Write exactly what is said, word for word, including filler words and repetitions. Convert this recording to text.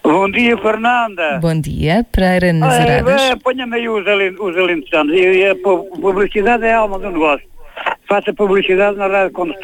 Bom dia, Fernanda. Bom dia, Pereira Nazaradas. Ah, Ponha-me aí os, alent os alentejanos. E a publicidade é a alma do negócio. Faça publicidade na rádio quando